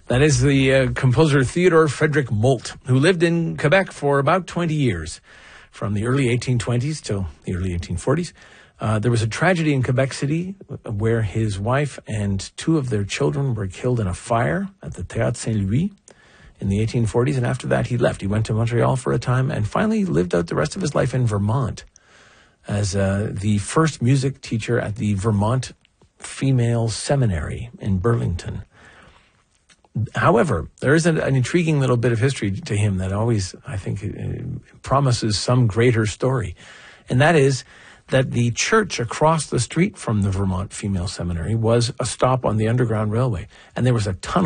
That is the composer Theodore Frederick Moult, who lived in Quebec for about 20 years, from the early 1820s till the early 1840s. There was a tragedy in Quebec City where his wife and two of their children were killed in a fire at the Théâtre Saint-Louis in the 1840s, and after that he left. He went to Montreal for a time and finally lived out the rest of his life in Vermont as the first music teacher at the Vermont Female Seminary in Burlington. However, there is an intriguing little bit of history to him that always, I think, promises some greater story. And that is that the church across the street from the Vermont Female Seminary was a stop on the Underground Railway. And there was a tunnel